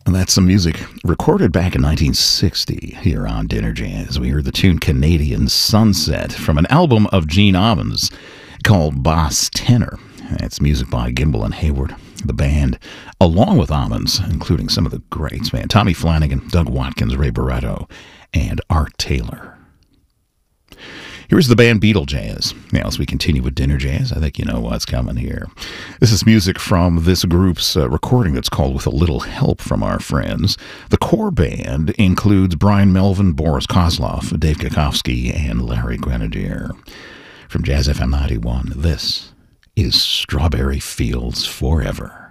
And that's some music recorded back in 1960 here on Dinner Jazz. We heard the tune Canadian Sunset from an album of Gene Ammons called Bass Tenor. That's music by Gimbel and Hayward. The band, along with Ammons, including some of the greats, man, Tommy Flanagan, Doug Watkins, Ray Barretto, and Art Taylor. Here's the band Beatle Jazz. Now, as we continue with Dinner Jazz, I think you know what's coming here. This is music from this group's recording that's called With a Little Help from Our Friends. The core band includes Brian Melvin, Boris Kozlov, Dave Kikowski, and Larry Grenadier. From Jazz FM 91, this is Strawberry Fields Forever.